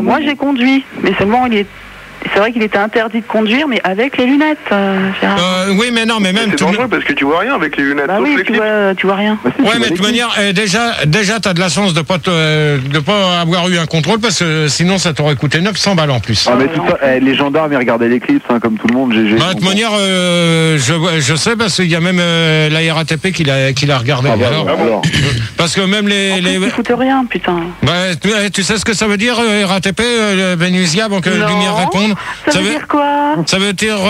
Moi, j'ai conduit, mais seulement c'est vrai qu'il était interdit de conduire, mais avec les lunettes. Oui, mais non, mais même. C'est dangereux parce que tu vois rien avec les lunettes. Bah oui, tu vois rien. Ouais, mais de toute manière, déjà, t'as de la chance de pas avoir eu un contrôle parce que sinon, ça t'aurait coûté 900 balles en plus. Ah, mais tout ça, les gendarmes, ils regardaient l'éclipse, hein, comme tout le monde. De toute manière, je sais parce qu'il y a même la RATP qui l'a regardé. Alors. Parce que même Ils foutent rien, putain. Bah, tu sais ce que ça veut dire, RATP, Vénusia, avant que Lumière réponde? Ça veut dire quoi? Ça veut dire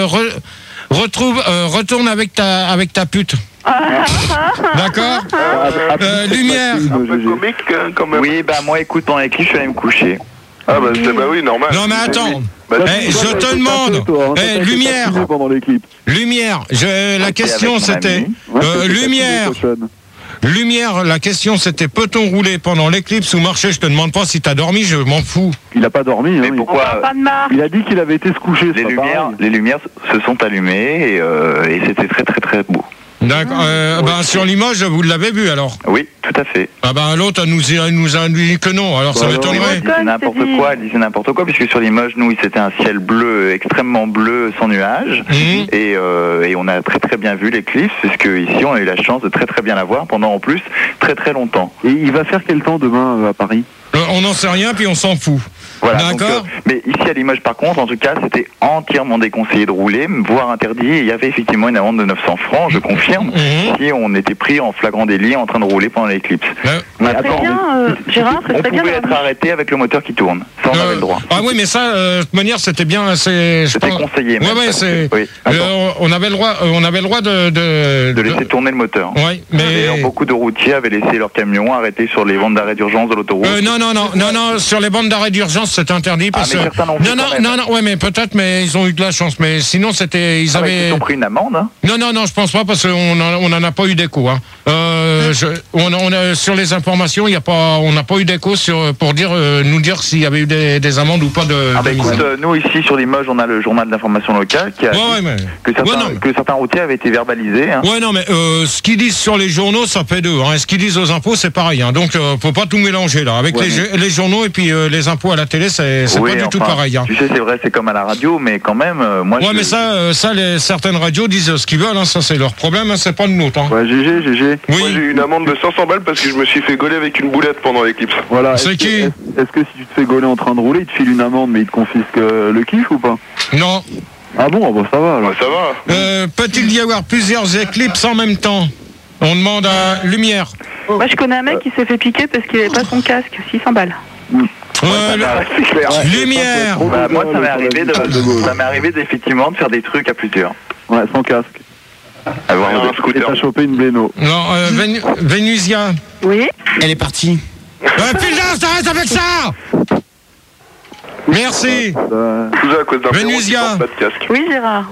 retourne avec ta pute. D'accord. Lumière. Un peu comique quand même. Oui, bah moi écoute, pendant les clips, je suis allé me coucher. Ah bah oui, normal. Non mais attends. Je te demande. Lumière. Lumière. La question c'était. Lumière, la question c'était peut-on rouler pendant l'éclipse ou marcher? Je te demande pas si t'as dormi, je m'en fous. Il a pas dormi. Mais pourquoi? Il a dit qu'il avait été se coucher. Les lumières se sont allumées et c'était très très très beau. D'accord. Sur Limoges, vous l'avez vu alors? Oui, tout à fait. L'autre nous a dit que non, alors ça m'étonnerait. Elle disait n'importe quoi, puisque sur Limoges, nous, c'était un ciel bleu, extrêmement bleu, sans nuages, et on a très très bien vu l'éclipse, puisque ici, on a eu la chance de très très bien la voir pendant en plus très très longtemps. Et il va faire quel temps demain à Paris? On n'en sait rien, puis on s'en fout. Voilà, d'accord. Mais ici à Limoges, par contre, en tout cas, c'était entièrement déconseillé de rouler, voire interdit. Il y avait effectivement une amende de 900 francs, je confirme, si on était pris en flagrant délit en train de rouler pendant l'éclipse. Gérard, on pouvait être arrêté avec le moteur qui tourne. Ça, on avait le droit. Ah oui, mais ça, de toute manière, c'était bien. C'était conseillé. On avait le droit de laisser tourner le moteur. Oui, mais d'ailleurs, beaucoup de routiers avaient laissé leur camion arrêté sur les bandes d'arrêt d'urgence de l'autoroute. Non, sur les bandes d'arrêt d'urgence, c'est interdit parce que. Ouais, mais peut-être, mais ils ont eu de la chance. Mais sinon, ils ont pris une amende. Hein. Non, je pense pas parce qu'on n'en a pas eu d'écho. Hein. Sur les informations, on n'a pas eu d'écho pour nous dire s'il y avait eu des amendes ou pas de. Nous ici sur Limoges, on a le journal d'information locale qui a que certains routiers avaient été verbalisés. Hein. Ouais, non, mais ce qu'ils disent sur les journaux, ça fait deux. Hein. Ce qu'ils disent aux impôts, c'est pareil. Hein. Donc, faut pas tout mélanger là. Avec les journaux et puis les impôts à la télé, c'est pas du tout pareil. Hein. Tu sais, c'est vrai, c'est comme à la radio, mais quand même, moi. Ouais, mais certaines radios disent ce qu'ils veulent. Hein. Ça, c'est leur problème. Hein. C'est pas le nôtre. Hein. Ouais, GG. Oui. Moi, j'ai eu une amende de 500 balles parce que je me suis fait gauler avec une boulette pendant l'éclipse. Voilà. C'est qui? Est-ce que si tu te fais gauler en train de rouler, il te file une amende, mais il te confisque le kiff ou pas? Non. Ah bon, ça va alors. Ouais, ça va. Peut-il y avoir plusieurs éclipses en même temps? On demande à Lumière. Moi, je connais un mec qui s'est fait piquer parce qu'il n'avait pas son casque. 600 balles. C'est clair. Lumière. Moi, ça m'est arrivé effectivement de faire des trucs à plusieurs. Ouais, sans casque. Avoir un scooter. Et t'as chopé une bléno. Non, Vénusia. Oui. Elle est partie. Putain, t'arrêtes avec ça. Merci. Vénusia. Pas de casque. Oui, Gérard.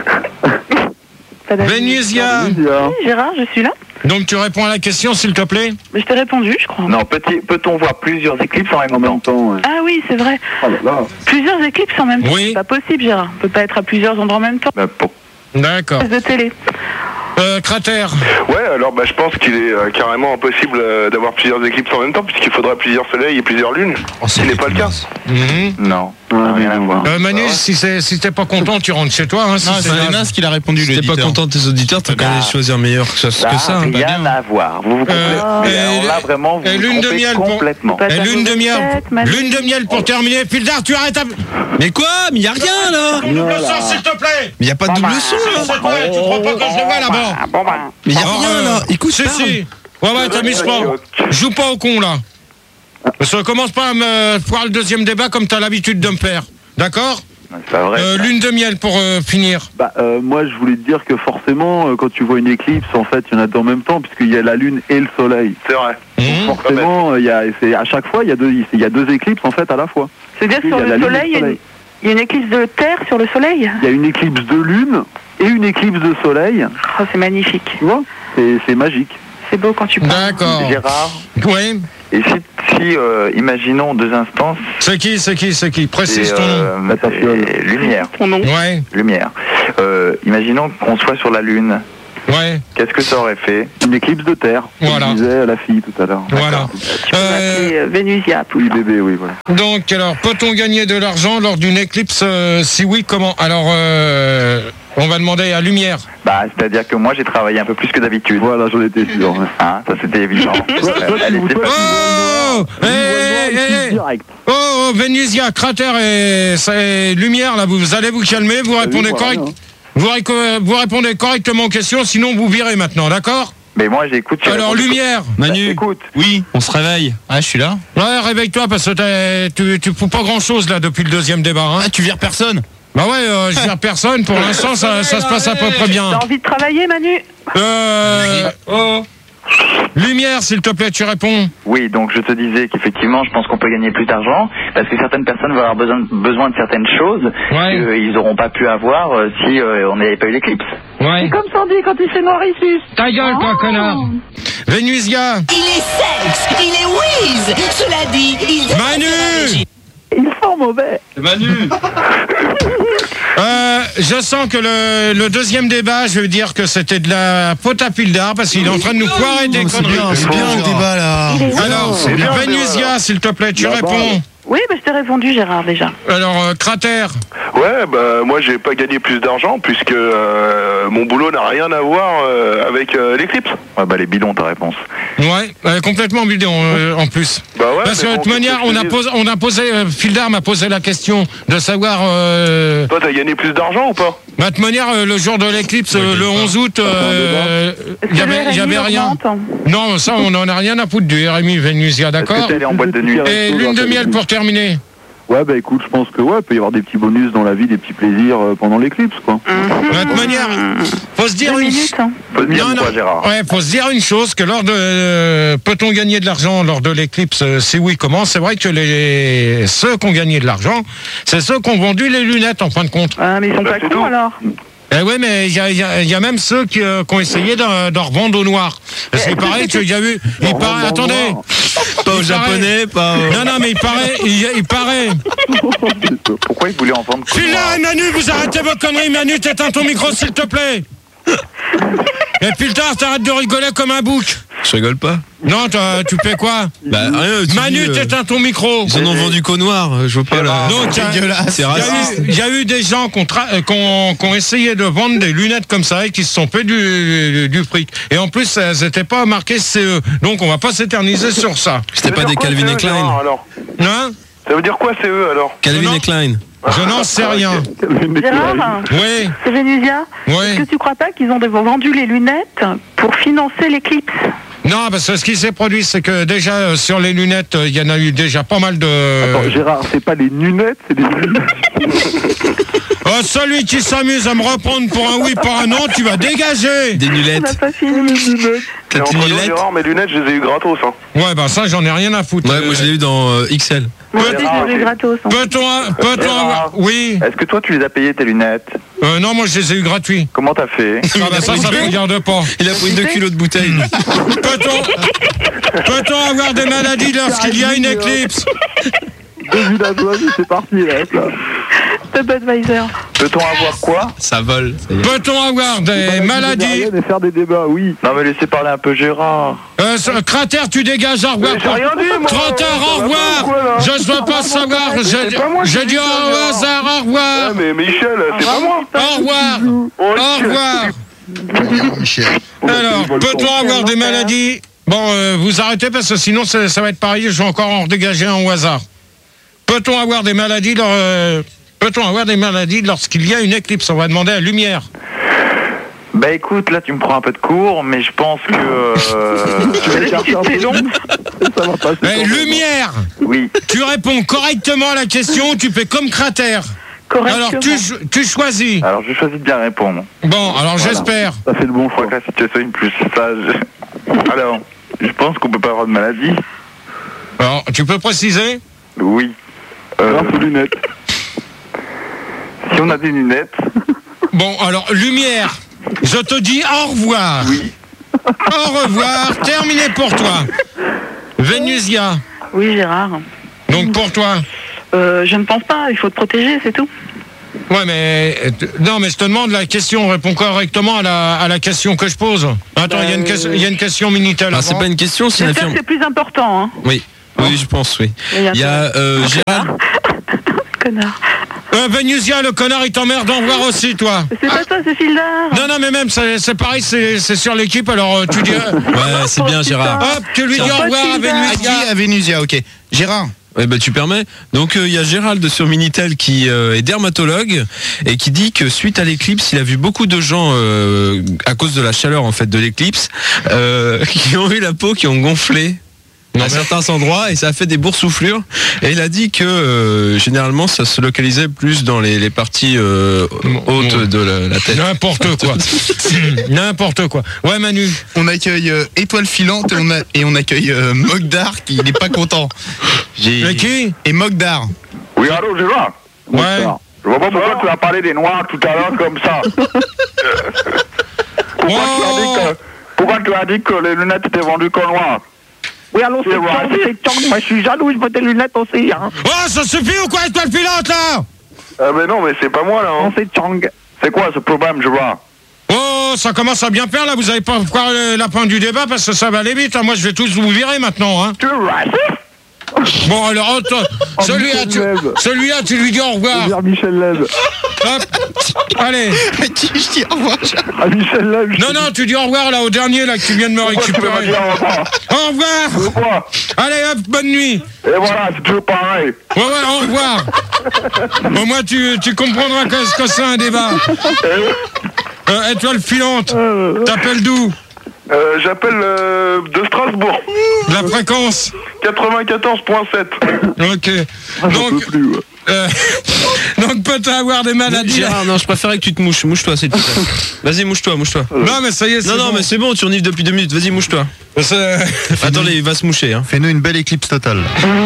Vénusia. Oui, Gérard, je suis là. Donc tu réponds à la question, s'il te plaît? Mais je t'ai répondu, je crois. Non, peut-on voir plusieurs éclipses en même temps? Ouais. Ah oui, c'est vrai. Oh là là. Plusieurs éclipses en même temps. Oui. C'est pas possible, Gérard. On peut pas être à plusieurs endroits en même temps. D'accord. De télé. Cratère. Ouais, alors je pense qu'il est carrément impossible d'avoir plusieurs éclipses en même temps puisqu'il faudra plusieurs soleils et plusieurs lunes. Ce n'est pas le cas. Non. Rien à voir. Manu, si t'es pas content, tu rentres chez toi. Hein, non, c'est Nas qui l'a répondu. Si t'es pas content de tes auditeurs, t'as qu'à aller choisir meilleur que ça. Rien à voir. Vous vous complétez. Alors là, vraiment, vous lune de miel complètement. Lune de miel pour terminer. Pildar, tu arrêtes. Mais quoi? Mais y a rien là. Double son, s'il te plaît. Mais y a pas de double son là. Tu crois pas que je le vois là-bas? Mais y a rien là. Écoute, si. Ouais, t'amuses pas. Joue pas au con là. Parce que commence pas à me faire le deuxième débat comme t'as l'habitude de me faire. D'accord? C'est pas vrai. Lune de miel pour finir. Moi, je voulais te dire que forcément, quand tu vois une éclipse, en fait, il y en a deux en même temps, puisqu'il y a la lune et le soleil. C'est vrai. Donc, forcément, à chaque fois, il y a deux éclipses en fait à la fois. C'est-à-dire sur le soleil, il y a une éclipse de terre sur le soleil. Il y a une éclipse de lune et une éclipse de soleil. Oh, c'est magnifique. Tu vois? C'est magique. C'est beau quand tu parles. D'accord. Gérard. Oui. Et si imaginons 2 instants. C'est qui? Précise ton nom. Lumière. Ton nom. Ouais. Lumière. Imaginons qu'on soit sur la Lune. Ouais. Qu'est-ce que ça aurait fait? Une éclipse de terre. Voilà. Comme disait la fille tout à l'heure. Voilà. Tu peux m'appeler Vénusia. Oui, bébé, oui, voilà. Donc, alors, peut-on gagner de l'argent lors d'une éclipse? Si oui, comment? Alors, on va demander à Lumière. Bah, c'est-à-dire que moi, j'ai travaillé un peu plus que d'habitude. Voilà, j'en étais sûr. Ouais. Hein, ça c'était évident. Allez, c'est parti. Oh, oh, Vénusia, Cratère et Lumière, là, vous allez vous calmer, vous répondez vous répondez correctement aux questions, sinon vous virez maintenant, d'accord? Mais moi, j'écoute. Alors, Lumière. Manu, écoute. Oui, on se réveille. Ah, je suis là. Ouais, réveille-toi, parce que tu fous pas grand-chose, là, depuis le deuxième débat, hein. Ah, tu vires personne? Bah ouais, je vire personne, pour l'instant, ça se passe à peu près bien. T'as envie de travailler, Manu? Lumière, s'il te plaît, tu réponds. Oui, donc je te disais qu'effectivement, je pense qu'on peut gagner plus d'argent parce que certaines personnes vont avoir besoin de certaines choses qu'ils n'auront pas pu avoir si on n'avait pas eu l'éclipse. Ouais. Comme Sandy quand il fait Mauritius. Ta gueule, toi, connard. Vénusia. Il est sexe, il est whiz. Cela dit, il... Manu. Ils sont mauvais. Manu. Je sens que le deuxième débat, je veux dire que c'était de la faute à Pildar parce qu'il est en train de nous foirer des conneries. C'est bien le débat là. Alors, Vénusia, s'il te plaît, tu réponds. Oui, bah, je t'ai répondu, Gérard, déjà. Alors, Cratère. Ouais, bah moi j'ai pas gagné plus d'argent puisque mon boulot n'a rien à voir avec l'éclipse. Ouais, bah les bidons, ta réponse. Ouais, complètement bidon en plus. Bah ouais. Parce que de toute manière, Pildar m'a posé la question de savoir. Toi, t'as gagné plus d'argent ou pas? Bah, de toute manière, le jour de l'éclipse, le 11 août, il y avait rien. Non, ça, on en a rien à foutre du RMI Vénusia, d'accord? Est-ce que t'es allé en boîte de nuit? Et lune de miel pour terminer. Ouais, bah écoute, je pense que il peut y avoir des petits bonus dans la vie, des petits plaisirs pendant l'éclipse, quoi. De toute manière, faut se dire Faut dire quoi, Gérard? Ouais, faut se dire une chose, que lors de peut-on gagner de l'argent lors de l'éclipse? Si oui, comment? C'est vrai que ceux qui ont gagné de l'argent, c'est ceux qui ont vendu les lunettes en fin de compte. Ah, mais ils sont pas cons alors. Eh oui, mais il y a même ceux qui ont essayé d'en revendre au noir. Parce qu'il paraît qu'il y a eu... Attendez. Pas aux japonais, pas aux... Non, mais il paraît... Pourquoi ils voulaient en vendre? Pildar et Manu, vous arrêtez vos conneries. Manu, t'éteins ton micro, s'il te plaît. Et Pildar, t'arrêtes de rigoler comme un bouc. Je rigole pas. Non, tu fais quoi? Bah rien. Manu, t'éteins ton micro. Ils en ont vendu qu'au noir. Je vois pas là. Donc, c'est raciste. Il y a eu des gens qui ont essayé de vendre des lunettes comme ça et qui se sont fait du fric. Et en plus, elles n'étaient pas marquées CE. Donc, on va pas s'éterniser sur ça. C'était pas des Calvin et Klein. Hein? Ça veut dire quoi CE alors? Calvin et Klein. Je n'en sais rien. Gérard, Oui. c'est Vénusia. Oui. Est-ce que tu crois pas qu'ils ont vendu les lunettes pour financer l'éclipse? Non, parce que ce qui s'est produit, c'est que déjà, sur les lunettes, il y en a eu déjà pas mal de... Attends, Gérard, c'est pas les lunettes, c'est des lunettes. Oh, celui qui s'amuse à me reprendre pour un oui, pour un non, tu vas dégager. Des On n'a nulettes. pas fini les lunettes. T'as Entre tes nous, lunettes? Gérard, mes lunettes, je les ai eu gratos. Hein. Ouais, bah ça, j'en ai rien à foutre. Ouais, moi je l'ai eu dans XL. Moi aussi, je les ai gratos. hein. Peut-on avoir... Oui. Est-ce que toi, tu les as payées tes lunettes? Non, moi, je les ai eu gratuits. Comment t'as fait? Ah bah ça ne regarde pas. Il a pris 2 kilos de bouteille. Peut-on avoir des maladies lorsqu'il y a une éclipse? Vas-y, c'est parti, là. De Budweiser. Peut-on avoir quoi? Ça vole. Ça y est. Peut-on avoir des maladies? Et faire des débats, oui. Non mais laissez parler un peu Gérard. Cratère, tu dégages, au revoir. J'ai rien dit, moi. Cratère, au revoir. Je ne veux pas savoir. Je dis au hasard, au revoir. Ouais, mais Michel, c'est pas moi. Au revoir. Au revoir. Alors, peut-on avoir des maladies? Bon, vous arrêtez parce que sinon ça va être pareil, je vais encore en dégager un au hasard. Peut-on avoir des maladies lorsqu'il y a une éclipse? On va demander à Lumière. Bah écoute, là tu me prends un peu de cours, mais je pense que... C'est long. Ça va passer. Lumière, Oui. tu réponds correctement à la question, tu fais comme Cratère. Correctement. Alors tu choisis. Alors je choisis de bien répondre. Bon, alors j'espère. Ça fait le bon Je crois choix. que la situation est plus sage. Alors, je pense qu'on peut pas avoir de maladie. Alors, tu peux préciser? Oui. Grâce aux lunettes. Si on a des lunettes... Bon, alors, Lumière, je te dis au revoir. Oui. Au revoir, terminé pour toi. Vénusia, Oui, Gérard. donc pour toi. Je ne pense pas, il faut te protéger, c'est tout. Ouais, mais non, mais je te demande la question. Réponds correctement à la question que je pose. Attends, il y a une question Minitel. C'est pas une question, c'est une affirmation. C'est plus important. Hein. Oui, je pense, oui. Il y a Gérald. Connard. Venusia, le connard, il t'emmerde d'en voir aussi, toi. C'est pas toi, c'est Fildar. Non, mais même, c'est pareil, c'est sur l'équipe, alors tu dis... Ouais, c'est bien, Gérard. Hop, tu lui dis au revoir à Venusia. À Venusia, ok. Gérard. Ouais, tu permets. Donc il y a Gérald sur Minitel qui est dermatologue et qui dit que suite à l'éclipse, il a vu beaucoup de gens à cause de la chaleur en fait de l'éclipse qui ont eu la peau qui ont gonflé à certains endroits et ça a fait des boursouflures et il a dit que généralement ça se localisait plus dans les parties hautes de la tête. N'importe quoi. Ouais, Manu. On accueille Étoile Filante et on accueille Mogdar qui n'est pas content. Et qui? Et Mogdar. Oui, allô, Gérard. Ouais. Je vois pas pourquoi tu as parlé des noirs tout à l'heure comme ça. Pourquoi tu as dit que les lunettes étaient vendues qu'en noir? Oui, allô, c'est Chang. Moi, je suis jaloux, je veux des lunettes aussi. Hein. Oh, ça suffit ou quoi, Étoile Filante, là? Mais non, mais c'est pas moi, là. Hein. Non, c'est Chang. C'est quoi ce problème, Gérard? Oh, ça commence à bien faire, là. Vous allez pas voir la fin du débat parce que ça va aller vite. Hein. Moi, je vais tous vous virer maintenant. Hein. Tu es raciste? Bon, alors, celui-là, tu lui dis au revoir. Michel Leb. Hop. Allez. Je dis au revoir. Michel Leb. Non, tu dis au revoir, là, au dernier, là, que tu viens de me récupérer. Au revoir. Pourquoi? Allez, hop, bonne nuit. Et voilà, c'est toujours pareil. Ouais, au revoir. Au moins, tu comprendras ce que c'est un débat. Étoile Filante, t'appelles d'où? J'appelle de Strasbourg. La fréquence 94.7. Ok. Donc peut-être avoir des maladies. Gérard, non, je préférais que tu te mouches. Mouche-toi, c'est tout. Vas-y, mouche-toi. Non, mais ça y est, c'est Non, mais c'est bon, tu renifles depuis 2 minutes. Vas-y, mouche-toi. Attendez, il va se moucher. Hein. Fais-nous une belle éclipse totale.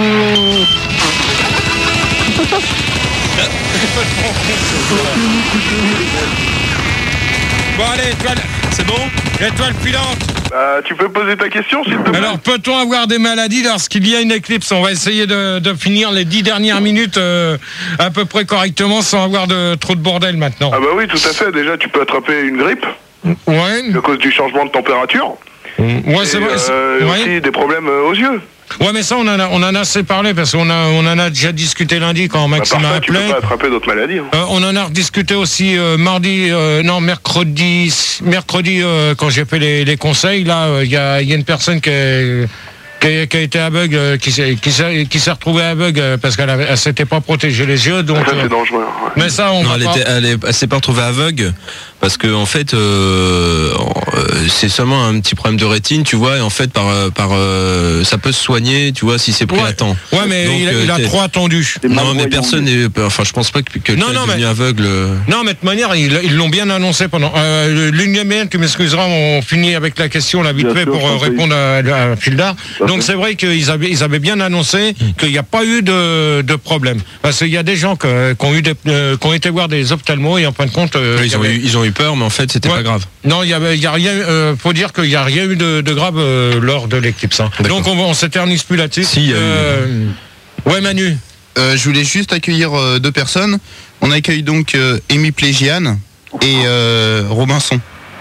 Bon, allez, Étoile. C'est bon? Étoile Filante. Tu peux poser ta question, s'il te plaît? Alors, peut-on avoir des maladies lorsqu'il y a une éclipse? On va essayer de finir les 10 dernières minutes à peu près correctement sans avoir trop de bordel maintenant. Ah bah oui, tout à fait. Déjà, tu peux attraper une grippe. Ouais. À cause du changement de température. Ouais, c'est vrai. Aussi des problèmes aux yeux. Ouais, mais ça, on en a assez parlé parce qu'on en a déjà discuté lundi quand Maxime a appelé. Tu peux pas attraper d'autres maladies. Hein. On en a rediscuté aussi mercredi, quand j'ai fait les conseils. Là, il y a une personne qui a été aveugle, qui s'est retrouvée aveugle parce qu'elle s'était pas protégé les yeux. Donc, ça, c'est dangereux. Ouais. Mais ça, elle s'est pas retrouvée aveugle parce que en fait, c'est seulement un petit problème de rétine, tu vois, et en fait, ça peut se soigner, tu vois, si c'est pris à temps. Ouais, mais donc, il a trop attendu. Non, mais personne n'est. Enfin, je pense pas que quelqu'un est devenu aveugle. Non, mais de toute manière, ils l'ont bien annoncé pendant. L'une tu m'excuseras, on finit avec la question là vite fait pour répondre à Fildar. Donc c'est vrai qu'ils avaient bien annoncé qu'il n'y a pas eu de problème. Parce qu'il y a des gens qui ont été voir des ophtalmos et en fin de compte. Ils ont eu peur, mais en fait, c'était pas grave. Non, il y a rien. Faut dire qu'il n'y a rien eu de grave lors de l'éclipse. Hein. Donc on s'éternise plus là-dessus. Si, ouais, Manu. Je voulais juste accueillir 2 personnes. On accueille donc Amy Plégiane et Robinson.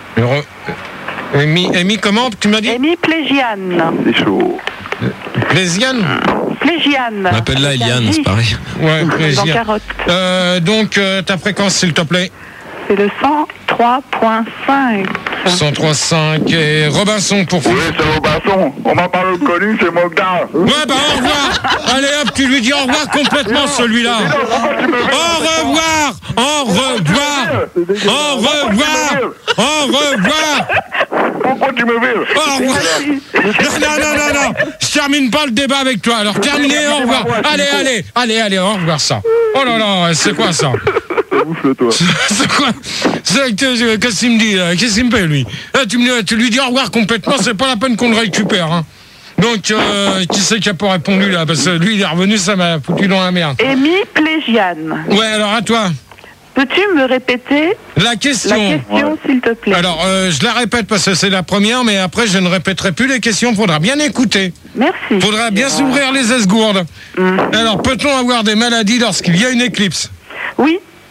Amy, comment tu m'as dit? Amy Plégiane. C'est chaud. Plégiane. Plégiane. On appelle là Eliane, c'est pareil. Ouais, Plégiane. Dans carotte. Donc, ta fréquence, s'il te plaît. C'est le 103.5. 103.5 et Robinson pour Oui, c'est Robinson. On m'a pas reconnu, c'est Mogdar. Ouais, bah au revoir. Allez hop, tu lui dis au revoir complètement celui-là. Au revoir. Au revoir. Au revoir. Au revoir. Pourquoi tu me veux? Au revoir. Non. Je termine pas le débat avec toi. Alors terminez, au revoir. Allez, au revoir ça. Oh là là, c'est quoi ça? C'est quoi? Qu'est-ce qu'il me dit? Qu'est-ce qu'il me fait lui? Tu lui dis au revoir complètement, c'est pas la peine qu'on le récupère. Hein. Donc, qui c'est qui a pas répondu là? Parce que lui, il est revenu, ça m'a foutu dans la merde. Amy Plégiane. Ouais, alors à toi. Peux-tu me répéter la question, s'il te plaît? Alors, je la répète parce que c'est la première, mais après, je ne répéterai plus les questions. Faudra bien écouter. Merci. Faudra bien s'ouvrir les esgourdes. Alors, peut-on avoir des maladies lorsqu'il y a une éclipse? Oui.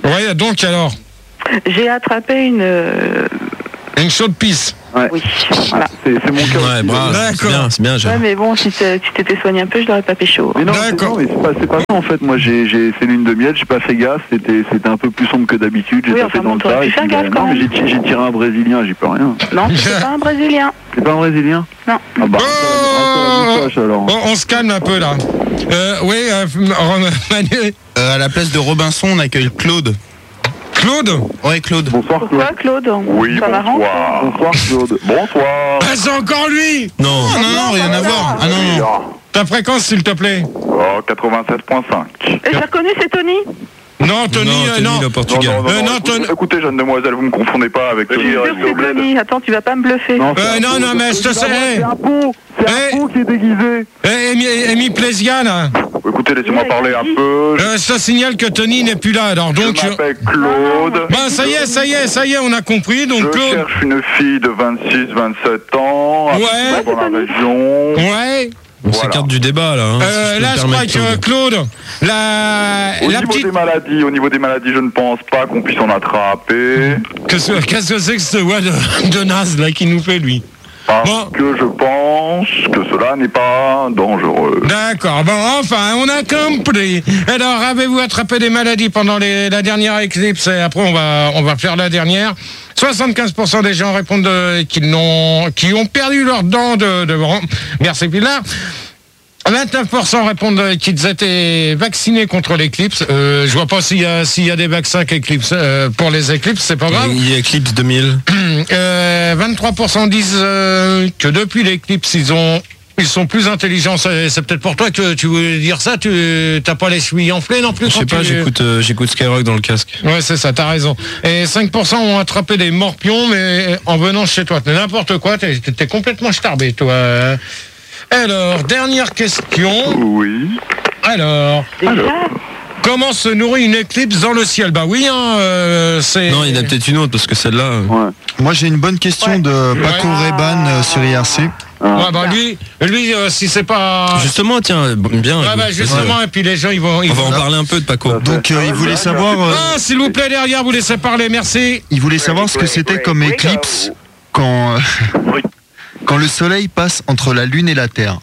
Ouais, donc alors, J'ai attrapé une... une chaude pisse. Ouais. Oui, voilà. C'est mon cas. Ouais, aussi. bravo, D'accord. c'est bien, Ouais, Gérard. mais bon, si tu t'étais soigné un peu, je l'aurais pas pécho. Mais non, D'accord. mais c'est pas ça en fait. Moi, j'ai fait lune de miel, j'ai pas fait gaffe. C'était un peu plus sombre que d'habitude. J'ai Oui, pas enfin fait dans bon, le t'aurais tas. pu et faire puis, gaffe, quand non, mais même. j'ai tiré un Brésilien, j'y peux rien. Non, c'est pas un Brésilien. C'est pas un Brésilien? Non. Ah bah, un peu la moustache, alors. On se calme un peu là. Oui, Manu. À la place de Robinson, on accueille Claude. Claude. Ouais, Claude. Bonsoir Pourquoi, Claude? Oui, Ça m'arrange. bonsoir. Bonsoir Claude. Bonsoir. Ah, c'est encore lui. Non. Non, rien à voir. Ah non. Ta fréquence, s'il te plaît. Oh, 87.5. Et j'ai reconnu, c'est Tony. Non, Tony, non. le Portugal. non, Tony. Écoutez, jeune demoiselle, vous me confondez pas avec Tony. Je suis sûre que c'est Tony. Attends, tu vas pas me bluffer. non, mais je te sais. C'est un pot. C'est un pot qui est déguisé. Amy Plesiane, Écoutez, laissez-moi parler un peu. je te signale que Tony n'est plus là. Alors donc, Je m'appelle Claude. bah ça y est, on a compris. Donc Je Claude, cherche une fille de 26-27 ans, Ouais. dans la région. ouais. On Voilà. s'écarte du débat là. Hein, si je peux Là, me je crois permettre, que Claude, la petite. Au niveau des maladies, je ne pense pas qu'on puisse en attraper. Qu'est-ce que c'est que ce voix de naze là qui nous fait lui? Parce Bon. que je pense que cela n'est pas dangereux. D'accord, bon, enfin, on a compris. Alors, avez-vous attrapé des maladies pendant la dernière éclipse? Et après, on va faire la dernière. 75% des gens répondent qui ont perdu leurs dents devant. Merci, Pilar. 29% répondent qu'ils étaient vaccinés contre l'éclipse. Je vois pas s'il y a des vaccins pour les éclipses, c'est pas grave. Il y a Eclipse 2000. 23% disent que depuis l'éclipse, ils sont plus intelligents. C'est peut-être pour toi que tu voulais dire ça. Tu t'as pas les chevilles enflées non plus? Je sais pas, j'écoute Skyrock dans le casque. Ouais, c'est ça, t'as raison. Et 5% ont attrapé des morpions, mais en venant chez toi. N'importe quoi, t'es complètement starbé, toi. Alors, dernière question. Oui. Alors, comment se nourrit une éclipse dans le ciel? Bah oui, c'est... Non, il y en a peut-être une autre parce que celle-là. Ouais. Moi j'ai une bonne question de Paco Reban sur IRC. Ouais, bah lui, si c'est pas... Justement, tiens, bien. Ouais, bah justement, et puis les gens, ils vont... On va en parler un peu de Paco. Donc il voulait savoir Ah, s'il vous plaît, derrière, vous laissez parler, merci. il voulait savoir ce que c'était comme éclipse quand quand le soleil passe entre la lune et la terre.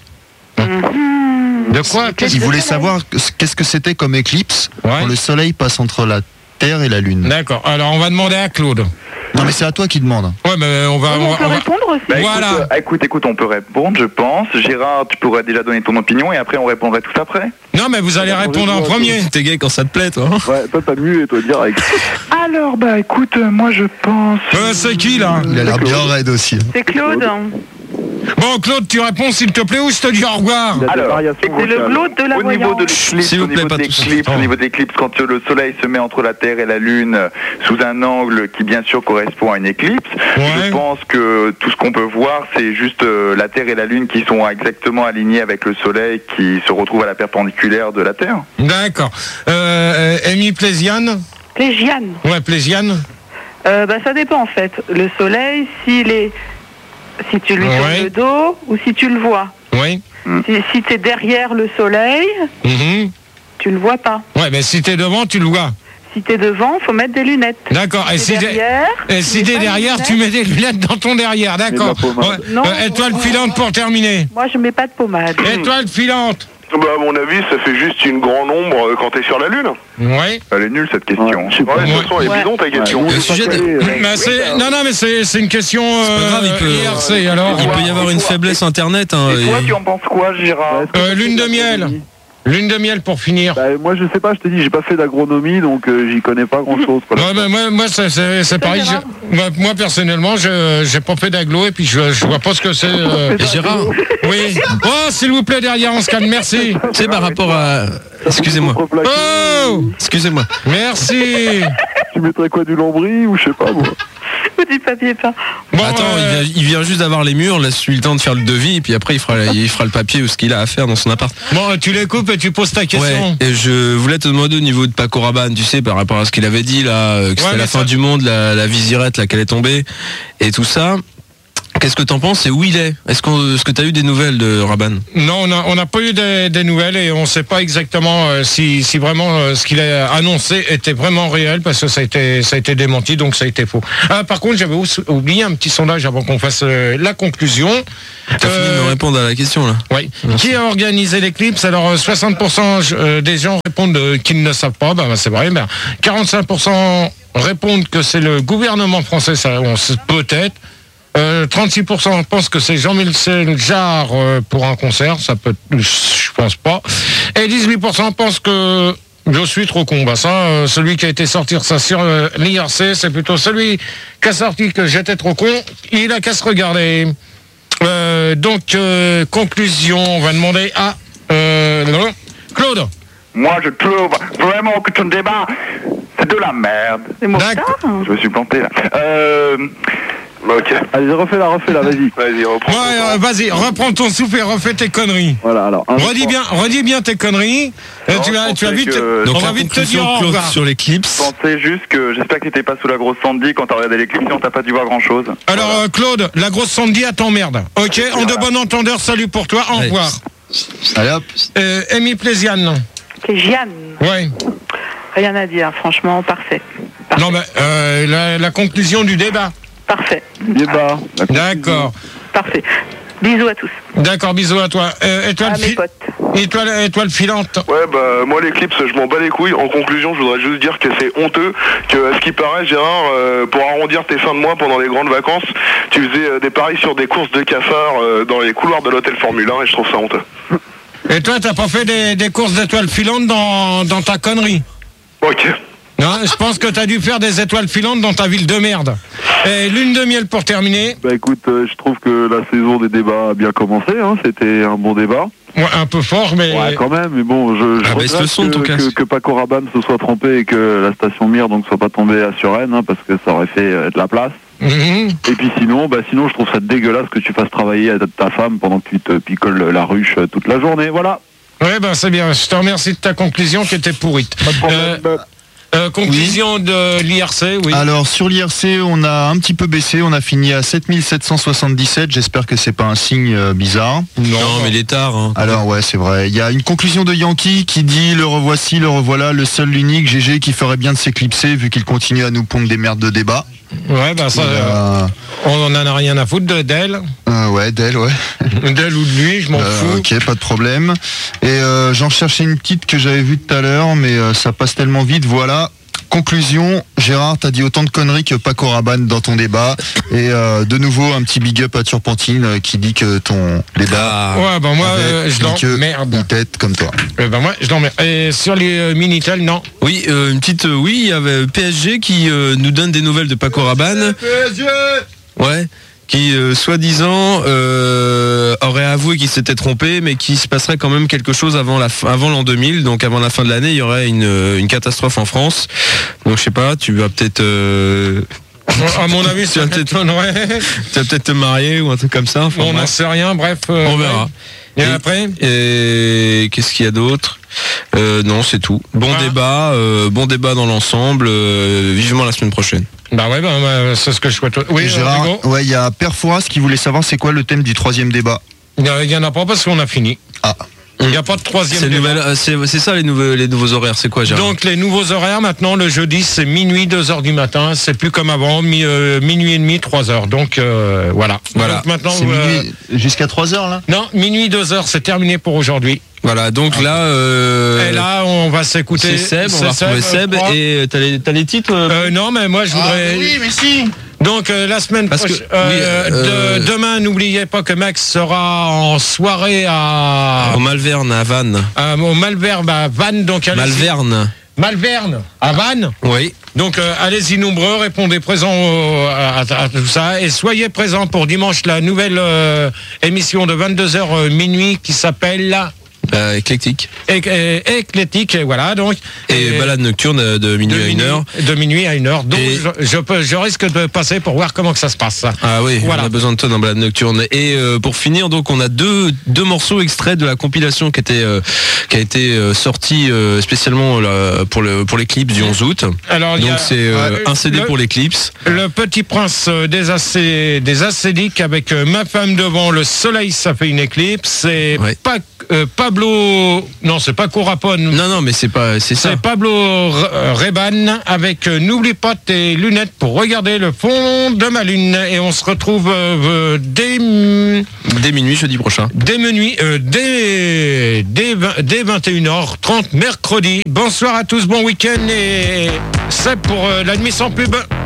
De quoi? Il voulait savoir qu'est-ce que c'était comme éclipse quand le soleil passe entre la terre et la lune. D'accord, alors on va demander à Claude. Non mais c'est à toi qui demande. Ouais, mais on va répondre aussi. Bah, Voilà. Écoute, on peut répondre, je pense. Gérard, tu pourrais déjà donner ton opinion et après on répondrait tous après. Non, mais vous allez répondre en premier. T'es gay quand ça te plaît, toi. Ouais, toi t'as mieux et toi direct. Alors, bah écoute, moi je pense... C'est qui, là? Il a l'air bien raide aussi. C'est Claude. Bon, Claude, tu réponds, s'il te plaît, ou je te dis au revoir? Il y a des Alors, variations C'est le vocales. Claude de la Au niveau de voyance. l'éclipse, S'il vous plaît, pas tous. au niveau de l'éclipse, quand le soleil se met entre la Terre et la Lune sous un angle qui bien sûr correspond à une éclipse, Ouais. je pense que tout ce qu'on peut voir, c'est juste la Terre et la Lune qui sont exactement alignés avec le soleil qui se retrouve à la perpendiculaire de la Terre. D'accord. Amy Plesiane? Plégiane. Ouais, Plesiane. Bah ça dépend en fait. Le soleil, si tu lui Ouais. tournes le dos ou si tu le vois. Oui. Si tu es derrière le soleil, Mhm. tu le vois pas. Ouais, mais si t'es devant, tu le vois. Si tu es devant, faut mettre des lunettes. D'accord. Et si derrière, t'es derrière, tu mets des lunettes dans ton derrière. D'accord. Mais de la pommade. Ouais. Non. Étoile filante pour terminer. moi je mets pas de pommade. Étoile filante. Bah, à mon avis, ça fait juste une grande ombre quand t'es sur la Lune. Oui. Elle est nulle cette question. Ouais, je sais pas. de toute façon, elle est Ouais. bidon ta question. Le sujet de- C'est une question pas grave, IRC, alors. Il peut y avoir une faiblesse internet. Hein, Et toi, et- tu en penses quoi, Gérard? Lune de miel. Lune de miel pour finir. Bah, moi je sais pas, je te dis, j'ai pas fait d'agronomie donc j'y connais pas grand chose. Ouais, bah, moi c'est pareil. Moi personnellement, j'ai pas fait d'aglo et puis je vois pas ce que c'est. Et Gérard, Oui. Oh, s'il vous plaît, derrière, on se calme. Merci. tu sais, par rapport à. Excusez-moi. Oh, Excusez-moi. merci. Tu mettrais quoi, du lambris ou je sais pas moi. Ou du papier peint. Bon, Attends, il vient juste d'avoir les murs, laisse-lui le temps de faire le devis, et puis après il fera le papier ou ce qu'il a à faire dans son appart. bon, tu les coupes et tu poses ta question. Ouais, et je voulais te demander au niveau de Paco Rabanne, tu sais, par rapport à ce qu'il avait dit là, que c'était mais la fin ça- du monde, la visirette là qu'elle est tombée, et tout ça. Qu'est-ce que t'en penses et où il est? Est-ce que t'as eu des nouvelles de Raban? Non, on n'a pas eu des nouvelles et on ne sait pas exactement si vraiment ce qu'il a annoncé était vraiment réel parce que ça a été démenti, donc ça a été faux. Par contre, j'avais oublié un petit sondage avant qu'on fasse la conclusion. T'as fini de me répondre à la question là. Oui. Qui a organisé l'éclipse? Alors 60% des gens répondent qu'ils ne savent pas. C'est vrai. 45% répondent que c'est le gouvernement français. Ça, on sait peut-être. 36% pensent que c'est Jean-Michel Jarre pour un concert, ça peut, je pense pas. Et 18% pensent que je suis trop con. Celui qui a été sortir ça sur l'IRC, c'est plutôt celui qui a sorti que j'étais trop con. Il a qu'à se regarder. Donc conclusion, on va demander à Claude. Moi, je trouve vraiment que ton débat, c'est de la merde. D'accord. Je me suis planté là. Ok. Allez, refais-la, vas-y. Vas-y, reprends. Ouais, vas-y, reprends ton souffle et refais tes conneries. Voilà, alors. Redis bien tes conneries. Non, tu vas vite. Donc on la va vite te dire conclusion au Claude revoir. sur l'éclipse. Je pensais juste que j'espère que t'étais pas sous la grosse Sandy quand t'as regardé l'éclipse, sinon t'as pas dû voir grand chose. Alors Claude, la grosse Sandy, elle t'emmerde. Ok, en de bon entendeur, salut pour toi, au revoir. Allez hop. Amy Plésiane. Plégiane. Ouais. Rien à dire, franchement, parfait. Non, mais la conclusion du débat. Parfait. Débat. D'accord. Parfait. Bisous à tous. D'accord, bisous à toi. À mes potes. Étoile filante. Ouais, moi l'éclipse, je m'en bats les couilles. En conclusion, je voudrais juste dire que c'est honteux que, à ce qui paraît, Gérard, pour arrondir tes fins de mois pendant les grandes vacances, tu faisais des paris sur des courses de cafards dans les couloirs de l'hôtel Formule 1 et je trouve ça honteux. Et toi, t'as pas fait des courses d'étoiles filantes dans ta connerie? Ok. Non, je pense que t'as dû faire des étoiles filantes dans ta ville de merde. Et lune de miel pour terminer. Écoute, je trouve que la saison des débats a bien commencé, hein. C'était un bon débat. Ouais, un peu fort, mais... Ouais, quand même, mais bon, je regrette que Paco Rabanne se soit trompé et que la station Mir donc soit pas tombée à Suresnes, hein, parce que ça aurait fait de la place. Et puis sinon, je trouve ça dégueulasse que tu fasses travailler ta femme pendant que tu te picoles la ruche toute la journée, voilà. Ouais, c'est bien, je te remercie de ta conclusion qui était pourrite. Pas de problème. Conclusion de l'IRC, oui. Alors sur l'IRC, on a un petit peu baissé, on a fini à 7777, j'espère que c'est pas un signe bizarre. Non, mais il est tard. Hein. Alors ouais, c'est vrai. Il y a une conclusion de Yankee qui dit le revoici, le revoilà, le seul, l'unique, GG qui ferait bien de s'éclipser vu qu'il continue à nous pondre des merdes de débat. Ouais, on en a rien à foutre d'elle. Ouais, d'elle, ouais. D'elle ou de lui, je m'en fous. Ok, pas de problème. Et j'en cherchais une petite que j'avais vue tout à l'heure, mais ça passe tellement vite, voilà. Conclusion, Gérard, t'as dit autant de conneries que Paco Rabanne dans ton débat. Et de nouveau, un petit big up à Turpentine qui dit que ton débat... Ouais, moi, je l'emmerde. Une tête comme toi. Moi, je l'emmerde. Et sur les Minitel, non. Oui, une petite... oui, il y avait PSG qui nous donne des nouvelles de Paco Rabanne. PSG. Ouais. Qui, soi-disant, aurait avoué qu'il s'était trompé, mais qu'il se passerait quand même quelque chose avant l'an 2000, donc avant la fin de l'année, il y aurait une catastrophe en France. Donc je sais pas, tu vas peut-être... À mon avis, tu vas peut-être te marier ou un truc comme ça. On n'en sait rien, bref. On verra. Et après et qu'est-ce qu'il y a d'autre? Non, c'est tout. Bon débat dans l'ensemble. Vivement la semaine prochaine. C'est ce que je souhaite. Oui, Gérard, ouais, il y a Père Fouras qui voulait savoir c'est quoi le thème du 3e débat. Il n'y en a pas parce qu'on a fini. Ah. Il n'y a pas de 3e débat. C'est ça les nouveaux horaires, c'est quoi, Gérard? Donc les nouveaux horaires maintenant, le jeudi c'est minuit, 2h du matin, c'est plus comme avant, minuit et demi, 3h. Donc voilà. Donc, maintenant, c'est minuit jusqu'à 3h là? Non, minuit, 2h, c'est terminé pour aujourd'hui. Voilà, donc là... Et là, on va s'écouter... C'est Seb, on va retrouver Seb. Et t'as les titres non, mais moi, je voudrais... oui, mais si. Donc, la semaine prochaine... demain, n'oubliez pas que Max sera en soirée au Malverne, à Vannes. Au Malverne, à Vannes. Donc, Malverne, à Vannes. Oui. Donc, allez-y nombreux, répondez présent à tout ça. Et soyez présents pour dimanche, la nouvelle émission de 22h minuit qui s'appelle... Éclectique. Éclectique, voilà, donc. Et balade nocturne de minuit à 1h. De minuit à 1h. Donc, je risque de passer pour voir comment que ça se passe. Ah oui, voilà. On a besoin de toi dans balade nocturne. Et pour finir, donc, on a deux morceaux extraits de la compilation qui a été sortie spécialement pour l'Eclipse du 11 août. Alors, donc, c'est un CD pour l'Eclipse. Le Petit Prince des acédiques avec Ma femme devant le soleil, ça fait une éclipse. C'est Pablo, non, c'est pas Corapone. Non, mais c'est ça. C'est Pablo Reban avec N'oublie pas tes lunettes pour regarder le fond de ma lune. Et on se retrouve dès minuit jeudi prochain. Dès 21h30 mercredi. Bonsoir à tous, bon week-end et c'est pour la nuit sans pub.